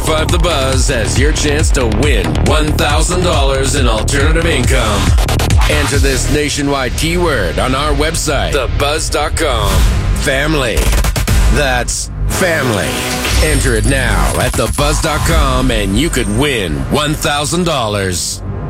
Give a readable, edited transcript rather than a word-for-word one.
455 The Buzz has your chance to win $1,000 in alternative income. Enter this nationwide keyword on our website, thebuzz.com. Family. That's family. Enter it now at thebuzz.com and you could win $1,000.